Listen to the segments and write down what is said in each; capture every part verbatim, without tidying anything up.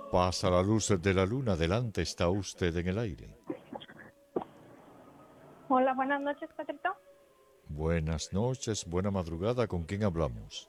Pasa la luz de la luna, adelante está usted en el aire. Hola, buenas noches, Pedrito. Buenas noches, buena madrugada, ¿con quién hablamos?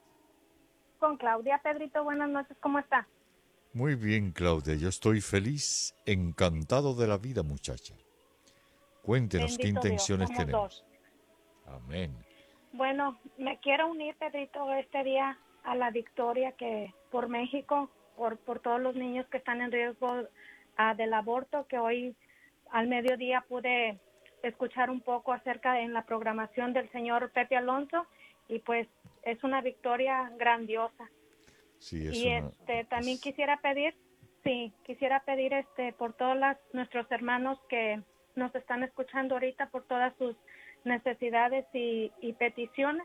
Con Claudia, Pedrito, buenas noches, ¿cómo está? Muy bien, Claudia, yo estoy feliz, encantado de la vida, muchacha. Cuéntenos qué Bendito Dios, intenciones somos dos. tenemos. Amén. Bueno, me quiero unir, Pedrito, este día a la victoria que por México, por, por todos los niños que están en riesgo ah, del aborto, que hoy al mediodía pude escuchar un poco acerca en la programación del señor Pepe Alonso y pues es una victoria grandiosa. Sí, es Y una... este también es- quisiera pedir, sí, quisiera pedir este por todos las, nuestros hermanos que nos están escuchando ahorita por todas sus necesidades y, y peticiones.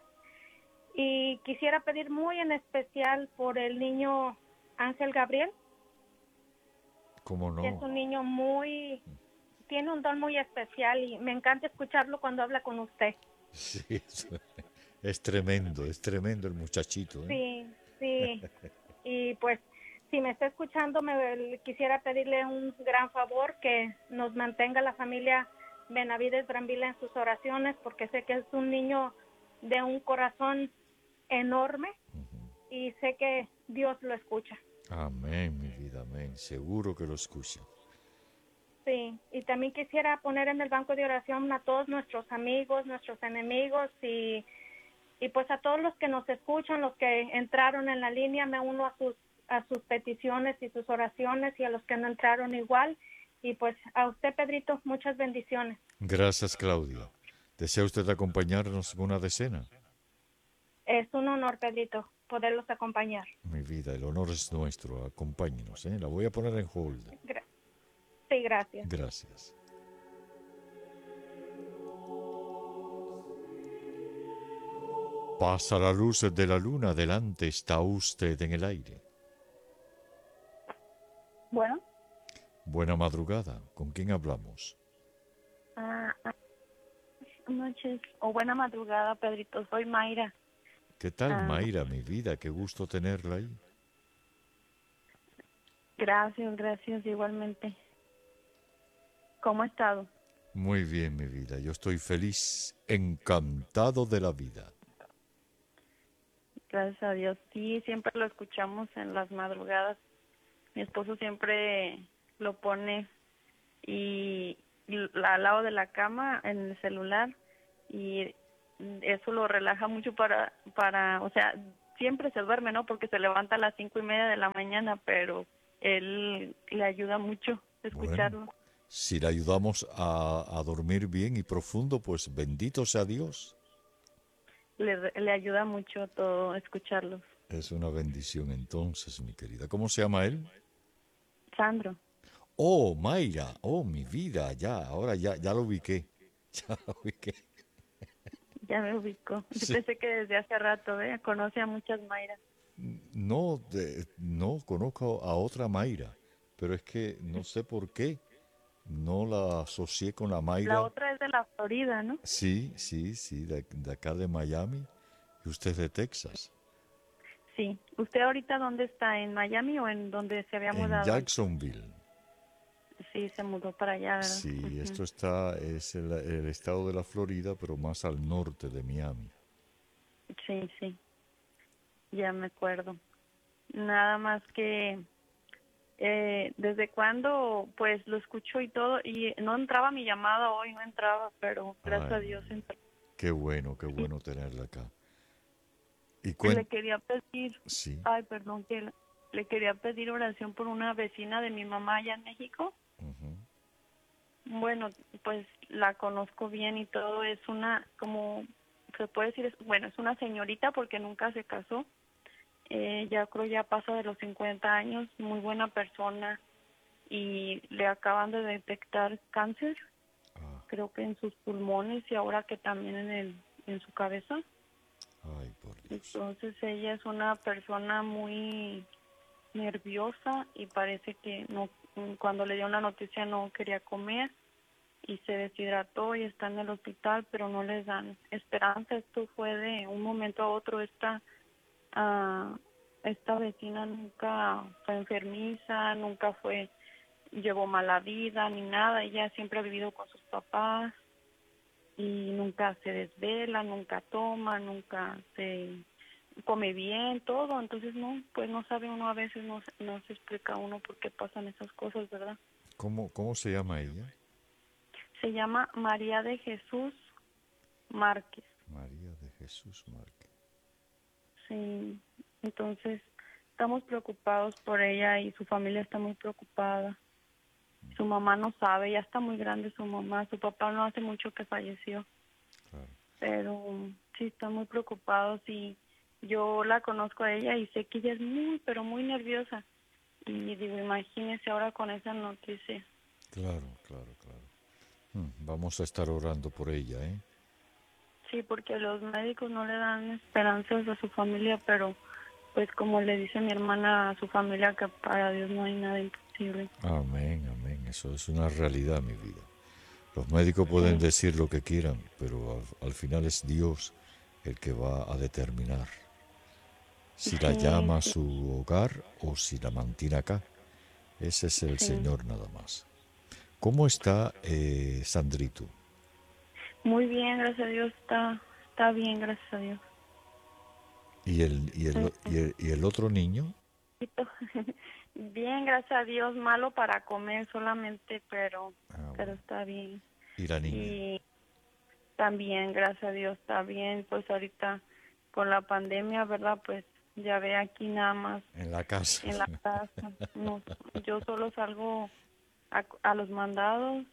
Y quisiera pedir muy en especial por el niño Ángel Gabriel, ¿Cómo que es no? un niño muy, tiene un don muy especial y me encanta escucharlo cuando habla con usted. Sí, es, es tremendo, es tremendo el muchachito, ¿eh? Sí, sí. Y pues, si me está escuchando, me quisiera pedirle un gran favor, que nos mantenga la familia Benavides Brambila en sus oraciones, porque sé que es un niño de un corazón enorme y sé que Dios lo escucha. Amén, mi vida, amén. Seguro que lo escucha. Sí, y también quisiera poner en el banco de oración a todos nuestros amigos, nuestros enemigos y Y pues a todos los que nos escuchan, los que entraron en la línea, me uno a sus a sus peticiones y sus oraciones, y a los que no entraron igual. Y pues a usted, Pedrito, muchas bendiciones. Gracias, Claudia. ¿Desea usted acompañarnos en una decena? Es un honor, Pedrito, poderlos acompañar. Mi vida, el honor es nuestro. Acompáñenos, ¿eh? La voy a poner en hold. Gra- sí, gracias. Gracias. Pasa la luz de la luna, adelante está usted en el aire. Bueno, Buena madrugada, ¿con quién hablamos? ah, ah, noches o buena madrugada, Pedrito. Soy Mayra. ¿Qué tal, Ah, Mayra, mi vida? Qué gusto tenerla ahí. gracias, gracias igualmente. ¿Cómo ha estado? Muy bien, mi vida. Yo estoy feliz, encantado de la vida. Gracias a Dios. Sí, siempre lo escuchamos en las madrugadas. Mi esposo siempre lo pone y, y al lado de la cama en el celular, y eso lo relaja mucho para, para, o sea, siempre se duerme, ¿no? Porque se levanta a las cinco y media de la mañana, pero él le ayuda mucho Bueno, escucharlo. si le ayudamos a, a dormir bien y profundo, pues bendito sea Dios. Le, le ayuda mucho todo escucharlos. Es una bendición entonces, mi querida. ¿Cómo se llama él? Sandro, Oh, Mayra. Oh, mi vida. Ya, ahora ya, ya lo ubiqué. Ya lo ubiqué. ya me ubicó. Yo Sí. pensé que desde hace rato, ¿eh? Conoce a muchas Mayras. No, de- no conozco a otra Mayra, pero es que no sé por qué no la asocié con la La Mayra. otra es de la Florida, ¿no? Sí, sí, sí, de, de acá de Miami. Y usted es de Texas. Sí. ¿Usted ahorita dónde está? ¿En Miami o en donde se había En mudado antes? Jacksonville. Sí, se mudó para allá, ¿verdad? Sí, Ujú. esto está, es el, el estado de la Florida, pero más al norte de Miami. Sí, sí, ya me acuerdo. Nada más que eh, desde cuándo pues lo escucho y todo, y no entraba mi llamada hoy, no entraba, pero gracias a Ay, Dios entró. qué bueno, qué Y bueno tenerla acá. Y le cuen... quería pedir, Sí. ay, perdón, que le le quería pedir oración por una vecina de mi mamá allá en México. Ujú. Bueno, pues la conozco bien y todo, es una, como se puede decir, es- bueno, es una señorita porque nunca se casó. Eh, ya creo ya pasa de los cincuenta años, muy buena persona, y le acaban de detectar cáncer, Ah, creo que en sus pulmones y ahora que también en el en su cabeza. ay, por Dios. Entonces ella es una persona muy nerviosa y parece que no, cuando le dio la noticia no quería comer y se deshidrató y está en el hospital, pero no les dan esperanza. Esto fue de un momento a otro. Esta ah, esta vecina nunca fue enfermiza, nunca fue, llevó mala vida ni nada. Ella siempre ha vivido con sus papás y nunca se desvela, nunca toma, nunca se come bien, todo. Entonces, no, pues no sabe uno, a veces no, se- no se explica uno por qué pasan esas cosas, ¿verdad? ¿Cómo, cómo se llama ella? Se llama María de Jesús Márquez. María de Jesús Márquez. Sí, entonces estamos preocupados por ella y su familia está muy preocupada. Su mamá no sabe, ya está muy grande su mamá, su papá no hace mucho que falleció, Claro. pero sí están muy preocupados y yo la conozco a ella y sé que ella es muy, pero muy nerviosa. Y digo, imagínese ahora con esa noticia. Claro, claro, claro. Mm, Vamos a estar orando por ella, ¿eh? Sí, porque los médicos no le dan esperanzas a su familia, pero pues como le dice mi hermana a su familia, que para Dios no hay nada imposible. Amén, amén. Eso es una realidad, mi vida. Los médicos pueden Sí, decir lo que quieran, pero al, al final es Dios el que va a determinar si la sí, llama a sí, su hogar o si la mantiene acá. Ese es el sí. Señor nada más. ¿Cómo está eh, Sandrito? Muy bien, gracias a Dios, está, está bien, gracias a Dios. ¿Y el, y el, y el, y el otro niño? Poquito. Bien, gracias a Dios, malo para comer solamente, pero, Ah, pero bueno. está bien. ¿Y la niña? Y también, gracias a Dios, está bien. Pues ahorita con la pandemia, ¿verdad? Pues ya ve aquí nada más En la casa. en la casa. No, yo solo salgo a, a los mandados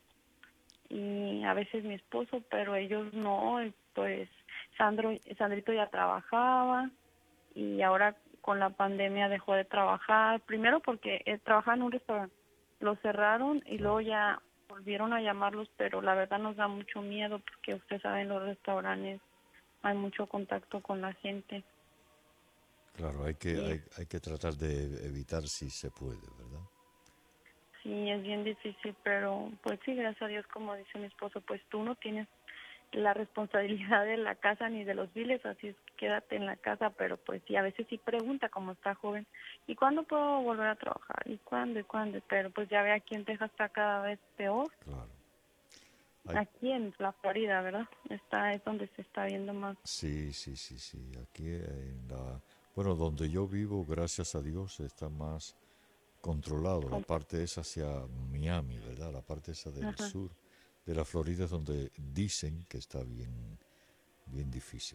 y a veces mi esposo, pero ellos no. Y pues Sandro, Sandrito ya trabajaba y ahora con la pandemia dejó de trabajar. Primero porque él trabajaba en un restaurante, lo cerraron y Claro, luego ya volvieron a llamarlos, pero la verdad nos da mucho miedo porque usted sabe, en los restaurantes hay mucho contacto con la gente. claro, hay que, Y hay, hay que tratar de evitar si se puede, ¿verdad? sí, es bien difícil, pero pues sí, gracias a Dios, como dice mi esposo, pues tú no tienes la responsabilidad de la casa ni de los biles, así es que quédate en la casa, pero pues sí, a veces sí pregunta, como está joven, ¿y cuándo puedo volver a trabajar? ¿Y cuándo? ¿Y cuándo? Pero pues ya ve, aquí en Texas está cada vez peor, Claro. Hay, aquí en la Florida, ¿verdad? Está, es donde se está viendo más. sí, sí, sí, sí. Aquí en la... Bueno, donde yo vivo, gracias a Dios, está más controlado. La con- parte es hacia Miami, ¿verdad? La parte esa del Ajá. sur de la Florida es donde dicen que está bien, bien difícil.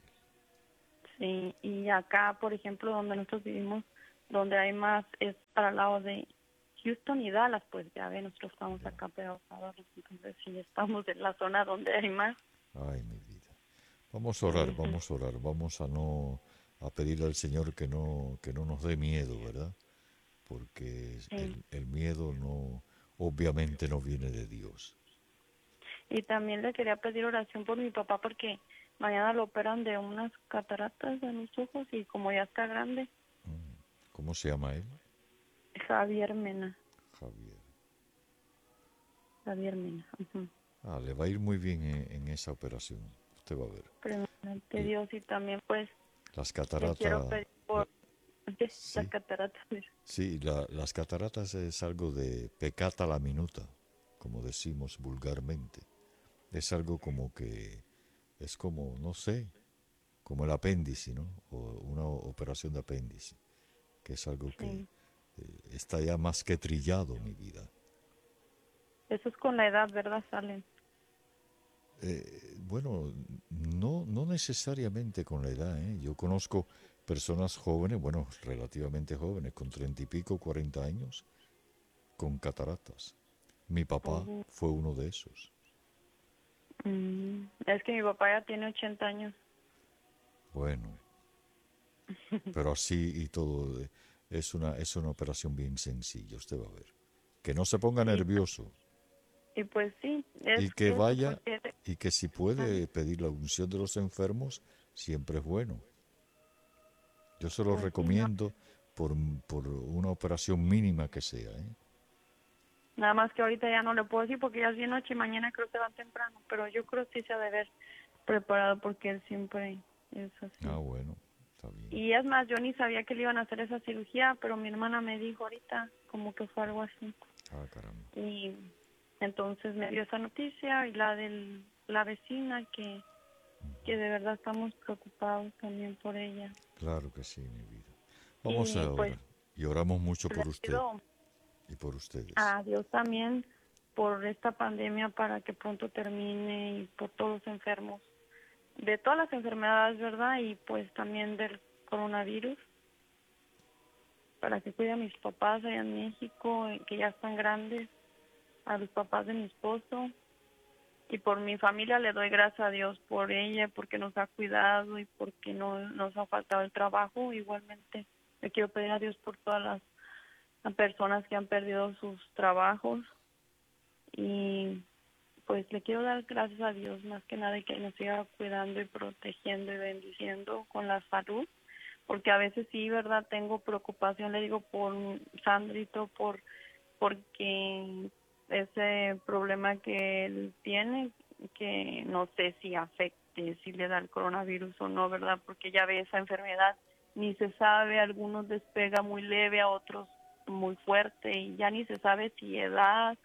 Sí, y acá, por ejemplo, donde nosotros vivimos, donde hay más es para el lado de Houston y Dallas, pues ya ve, nosotros estamos Ya. acá pegados a Dallas, entonces sí estamos en la zona donde hay más. Ay, mi vida. Vamos a orar, Ujú. vamos a orar, vamos a no a pedirle al Señor que no que no nos dé miedo, ¿verdad? Porque Sí. el, el miedo no obviamente no viene de Dios. Y también le quería pedir oración por mi papá porque mañana lo operan de unas cataratas en los ojos y como ya está grande, ¿Cómo se llama él? Javier Mena, Javier. Javier Mena. Ujú. Ah, le va a ir muy bien en, en esa operación. Usted va a ver. Primeramente L- Dios, y también pues Las le quiero cataratas, pedir la- por las sí, cataratas. sí, la- las cataratas es algo de pecata la minuta, como decimos vulgarmente. Es algo como que es como, no sé, como el apéndice, ¿no? O una operación de apéndice, que es algo que Sí. eh, está ya más que trillado, mi vida. Eso es con la edad, ¿verdad? Salen. Eh, bueno, no, no necesariamente con la edad, ¿eh? Yo conozco personas jóvenes, bueno, relativamente jóvenes, con treinta y pico, cuarenta años, con cataratas. Mi papá Ujú. fue uno de esos. Mm, Es que mi papá ya tiene ochenta años. Bueno, pero así y todo, eh, es una, es una operación bien sencilla, usted va a ver. Que no se ponga Sí, nervioso y pues sí, es, y que es vaya porque... y que si ah, puede pedir la unción de los enfermos, siempre es bueno. Yo se lo pues sí, no. recomiendo por, por una operación mínima que sea, ¿eh? Nada más que ahorita ya no le puedo decir porque ya es bien noche y mañana creo que van temprano, pero yo creo que sí se ha de ver preparado porque él siempre es Ah, así. bueno, Está bien. Y es más, yo ni sabía que le iban a hacer esa cirugía, pero mi hermana me dijo ahorita como que fue algo así. Ah, caramba. Y entonces me dio esa noticia y la de la vecina que, que de verdad estamos preocupados también por ella. Claro que sí, mi vida. Vamos Y a pues orar. Y oramos mucho le por usted pido y por ustedes. a Dios también por esta pandemia para que pronto termine y por todos los enfermos, de todas las enfermedades, ¿verdad? Y pues también del coronavirus, para que cuide a mis papás allá en México, eh, que ya están grandes, a los papás de mi esposo. Y por mi familia le doy gracias a Dios por ella, porque nos ha cuidado y porque no nos ha faltado el trabajo. Igualmente le quiero pedir a Dios por todas las, las personas que han perdido sus trabajos. Y pues le quiero dar gracias a Dios más que nada y que nos siga cuidando y protegiendo y bendiciendo con la salud. Porque a veces sí, ¿verdad? Tengo preocupación, le digo, por Sandrito, por porque ese problema que él tiene, que no sé si afecte, si le da el coronavirus o no, ¿verdad? Porque ya ve esa enfermedad, ni se sabe, algunos despega muy leve, a otros muy fuerte, y ya ni se sabe si edad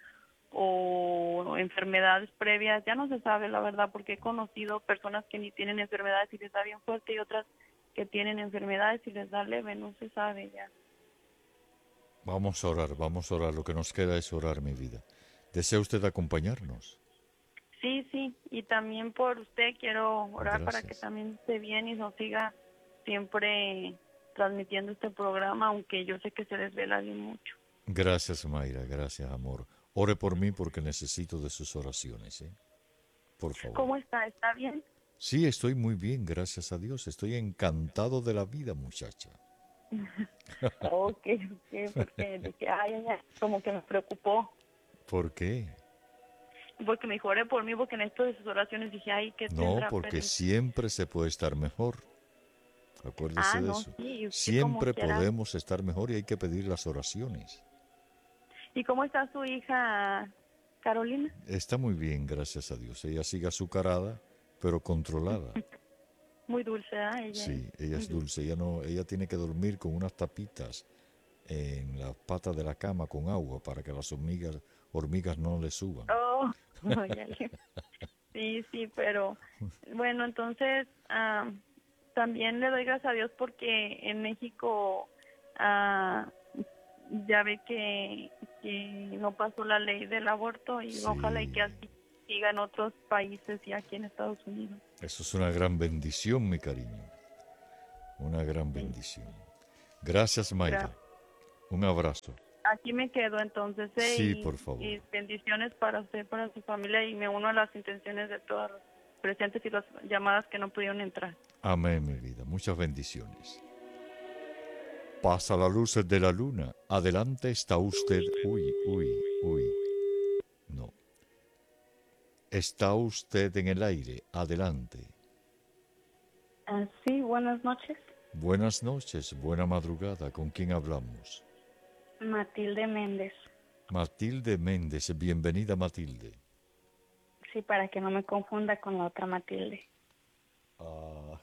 o enfermedades previas, ya no se sabe la verdad, porque he conocido personas que ni tienen enfermedades y les da bien fuerte, y otras que tienen enfermedades y les da leve, no se sabe ya. Vamos a orar, vamos a orar. Lo que nos queda es orar, mi vida. ¿Desea usted acompañarnos? Sí, sí, y también por usted quiero orar para que Gracias. también esté bien y nos siga siempre transmitiendo este programa, aunque yo sé que se desvela bien mucho. Gracias, Mayra. Gracias, amor. Ore por mí porque necesito de sus oraciones, ¿eh? Por favor. ¿Cómo está? ¿Está bien? Sí, estoy muy bien, gracias a Dios. Estoy encantado de la vida, muchacha. Ok, ok, porque dije, ay, ay, ay, como que me preocupó, ¿Por qué? porque me dijo, ore por mí, porque en esto de sus oraciones dije, ay, ¿qué No, tendrá porque perdido? siempre se puede estar mejor. Acuérdese Ah, de no, eso. sí, y usted como Siempre quiera. podemos estar mejor y hay que pedir las oraciones. ¿Y cómo está su hija Carolina? Está muy bien, gracias a Dios. Ella sigue azucarada, pero controlada. Muy dulce, ¿ah? Ella es Sí, ella muy es dulce. dulce. Ella no, ella tiene que dormir con unas tapitas en las patas de la cama con agua para que las hormigas, hormigas no le suban. Oh, ya le- sí, sí, pero bueno, entonces ah, también le doy gracias a Dios porque en México ah, ya ve que, que no pasó la ley del aborto y ojalá y Sí, que así siga en otros países y aquí en Estados Unidos. eso es una gran bendición, mi cariño. Una gran Sí, bendición. Gracias, Mayra. gracias. Un abrazo. Aquí me quedo entonces eh, Sí, y, por favor. y bendiciones para usted, para su familia y me uno a las intenciones de todos los presentes y las llamadas que no pudieron entrar. Amén, mi vida. Muchas bendiciones. Pasa la luz de la luna. Adelante está usted. Uy, uy, uy. No. Está usted en el aire. Adelante. Ah, sí, buenas noches. Buenas noches, buena madrugada. ¿Con quién hablamos? Matilde Méndez. Matilde Méndez. Bienvenida, Matilde. Sí, para que no me confunda con la otra Matilde. Ah,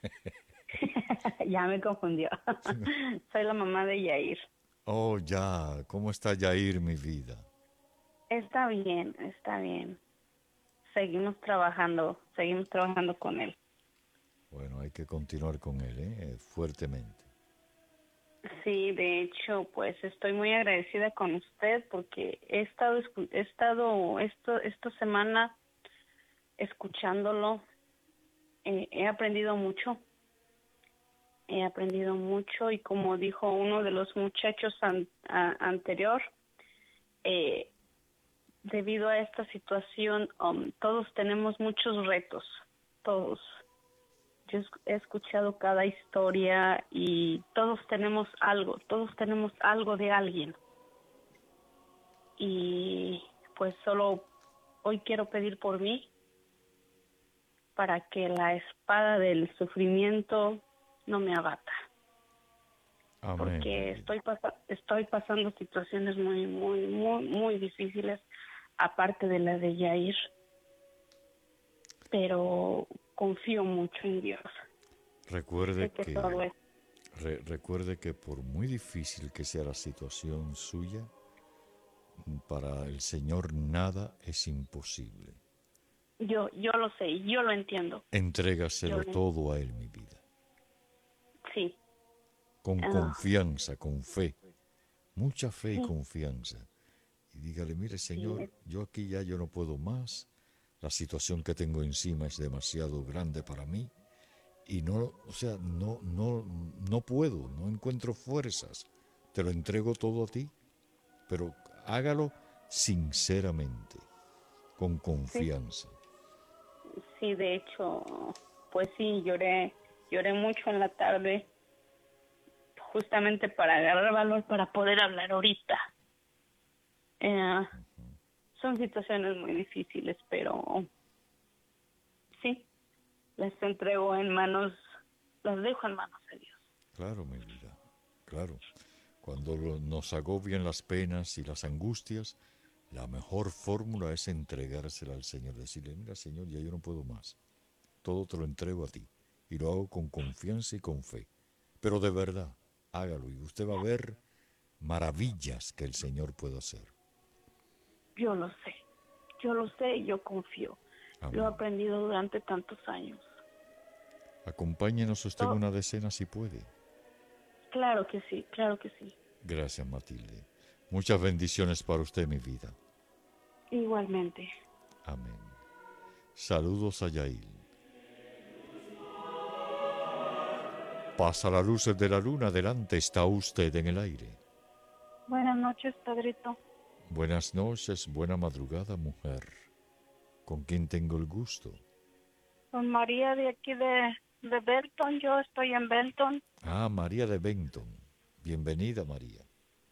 Ya me confundió. Soy la mamá de Yair. oh, ya. ¿Cómo está Yair, mi vida? Está bien, está bien. Seguimos trabajando, seguimos trabajando con él. Bueno, hay que continuar con él, ¿eh? Fuertemente. Sí, de hecho, pues estoy muy agradecida con usted porque he estado, escu- he estado esto, esta semana escuchándolo. Eh, he aprendido mucho. He aprendido mucho y como dijo uno de los muchachos an- a- anterior, eh, debido a esta situación, um, todos tenemos muchos retos, todos. Yo es- he escuchado cada historia y todos tenemos algo, todos tenemos algo de alguien. Y pues solo hoy quiero pedir por mí para que la espada del sufrimiento no me abata. Amén. Porque estoy pasa- estoy pasando situaciones muy muy muy muy difíciles aparte de la de Yair, pero confío mucho en Dios. Recuerde Sé que que, todo es. re- recuerde que por muy difícil que sea la situación suya, para el Señor nada es imposible. Yo, yo lo sé, yo lo entiendo. Entrégaselo Yo lo- todo a Él, mi vida. Sí, Con ah, confianza, con fe. Mucha fe y sí, confianza. Y dígale, mire, Señor, sí, yo aquí ya yo no puedo más. La situación que tengo encima es demasiado grande para mí. Y no, o sea, no, no, no puedo, no encuentro fuerzas. Te lo entrego todo a ti, pero hágalo sinceramente, con sí, confianza. sí, de hecho, pues sí, lloré, lloré mucho en la tarde, justamente para agarrar valor para poder hablar ahorita. Eh, son situaciones muy difíciles, pero sí, las entrego en manos, las dejo en manos de Dios. Claro, mi vida, claro. Cuando lo- nos agobian las penas y las angustias, la mejor fórmula es entregársela al Señor. Decirle, mira, Señor, ya yo no puedo más. Todo te lo entrego a ti. Y lo hago con confianza y con fe. Pero de verdad, hágalo y usted va a ver maravillas que el Señor puede hacer. Yo lo sé, yo lo sé y yo confío. Lo he Amén. aprendido durante tantos años. Acompáñenos usted en To- una decena si puede. claro que sí, claro que sí. Gracias, Matilde. Muchas bendiciones para usted, mi vida. Igualmente. Amén. Saludos a Yail. Pasa la luz de la luna, adelante está usted en el aire. Buenas noches, Pedrito. Buenas noches, buena madrugada, mujer. ¿Con quién tengo el gusto? Con María de aquí de, de Belton. Yo estoy en Belton. Ah, María de Benton. Bienvenida, María.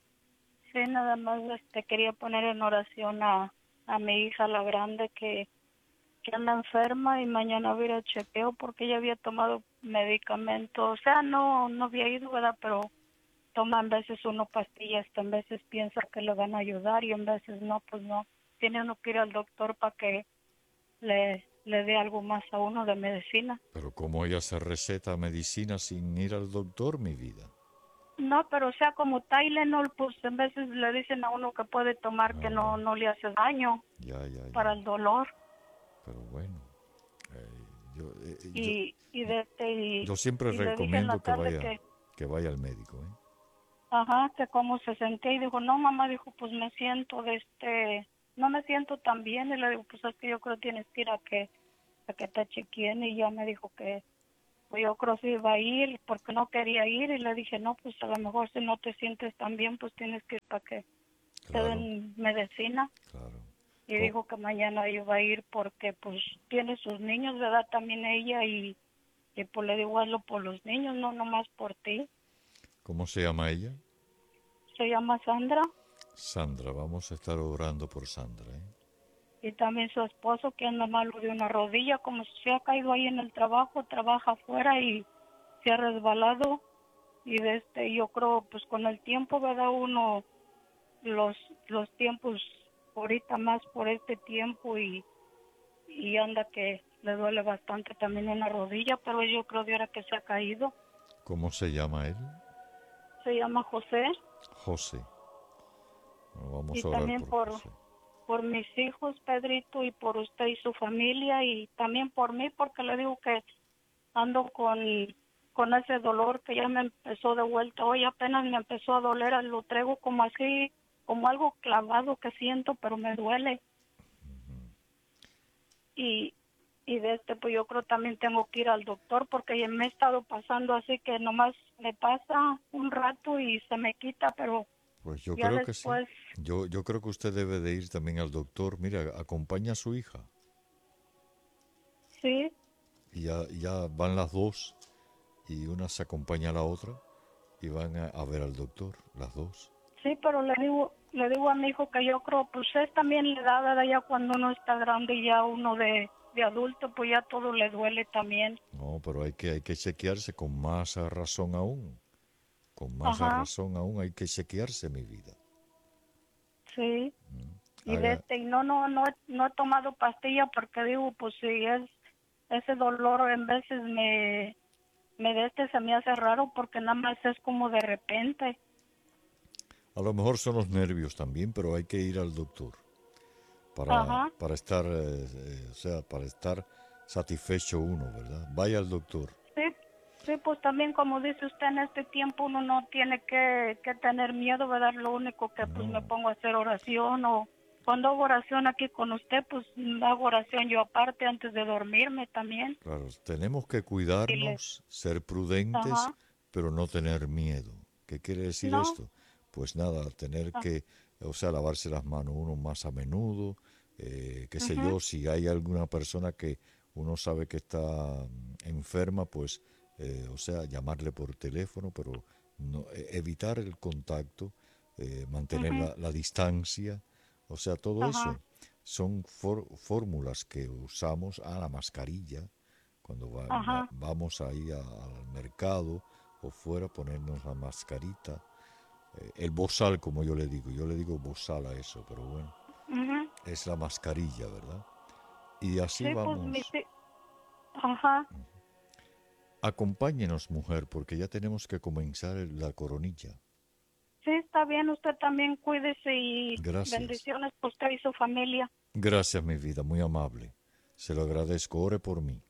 Sí, nada más este, quería poner en oración a, a mi hija, la grande, que, que anda enferma y mañana voy a ir a chequeo porque ella había tomado medicamentos. O sea, no, no había ido, ¿verdad? Pero toma en veces uno pastillas, que en veces piensa que le van a ayudar y en veces no, pues no. Tiene uno que ir al doctor para que le, le dé algo más a uno de medicina. Pero ¿cómo ella se receta medicina sin ir al doctor, mi vida? No, pero o sea, como Tylenol, pues en veces le dicen a uno que puede tomar que Ah, no, bueno. no le hace daño Ya, ya, para ya. el dolor. Pero bueno, eh, yo, eh, eh, yo, Y, y, de este, y, yo siempre y le dije en la recomiendo que tarde vaya, que, que vaya al médico, ¿eh? ajá, que cómo se sentía. Y dijo, no, mamá, dijo, pues me siento de este, no me siento tan bien. Y le digo, pues es que yo creo que tienes que ir a que, a que te chequeen. Y ya me dijo que, pues yo creo que iba a ir porque no quería ir. Y le dije, no, pues a lo mejor si no te sientes tan bien, pues tienes que ir para que te Claro, den medicina. claro. Y Co- dijo que mañana iba a ir porque pues tiene sus niños, ¿verdad? También ella y, y pues le digo, hazlo por los niños, no nomás por ti. ¿Cómo se llama ella? Se llama Sandra Sandra, vamos a estar orando por Sandra, ¿eh? y también su esposo que anda malo de una rodilla, como si se ha caído ahí en el trabajo, trabaja afuera y se ha resbalado. Y de este, yo creo, pues con el tiempo, ¿verdad? Uno, los, los tiempos, ahorita más por este tiempo y, y anda que le duele bastante también una rodilla, pero yo creo de ahora que se ha caído. ¿Cómo se llama él? Se llama José. José. Bueno, vamos Y a orar también por por, José. por mis hijos, Pedrito, y por usted y su familia, y también por mí, porque le digo que ando con, con ese dolor que ya me empezó de vuelta. Hoy apenas me empezó a doler, lo traigo como así, como algo clavado que siento, pero me duele. Y, y de este, pues yo creo también tengo que ir al doctor, porque ya me he estado pasando así que nomás me pasa un rato y se me quita, pero Pues yo ya creo que sí. después, Yo, yo creo que usted debe de ir también al doctor. Mira, acompaña a su hija. sí. Y ya, ya van las dos y una se acompaña a la otra y van a, a ver al doctor, las dos. Sí, pero le digo, le digo a mi hijo que yo creo, pues es también la edad, ¿verdad? Ya cuando uno está grande y ya uno de, de adulto, pues ya todo le duele también. No, pero hay que, hay que chequearse con más razón aún. Con más Ajá, razón aún hay que chequearse, mi vida. sí. Y de Haga, este, y no, no, no, he- no he tomado pastilla porque digo, pues si es ese dolor en veces me, me de este se me hace raro porque nada más es como de repente. A lo mejor son los nervios también, pero hay que ir al doctor para, Ajá. para estar, eh, eh, o sea, para estar satisfecho uno, ¿verdad? Vaya al doctor. Sí, sí, pues también como dice usted, en este tiempo uno no tiene que, que tener miedo, ¿verdad? Lo único que pues me No. pongo a hacer oración o cuando hago oración aquí con usted, pues hago oración yo aparte antes de dormirme también. Claro, tenemos que Y le, cuidarnos, ser prudentes, ajá, pero no tener miedo. ¿Qué quiere decir no, esto? Pues nada, tener ah, que, o sea, lavarse las manos uno más a menudo, eh, qué sé ujú, yo, si hay alguna persona que uno sabe que está mm, enferma, pues, eh, o sea, llamarle por teléfono, pero no, e- evitar el contacto, eh, mantener ujú, la, la distancia, o sea, todo eso ajá, son for- fórmulas que usamos a la mascarilla cuando va- va- ajá, vamos ahí a- al mercado o fuera, ponernos la mascarita. Eh, el bozal, como yo le digo, yo le digo bozal a eso, pero bueno, ujú. es la mascarilla, ¿verdad? Y así Sí, pues mi, vamos. sí, ajá. Acompáñenos, mujer, porque ya tenemos que comenzar el- la coronilla. Sí, está bien, usted también cuídese y Gracias. bendiciones por usted y su familia. Gracias, mi vida, muy amable. Se lo agradezco. Ore por mí.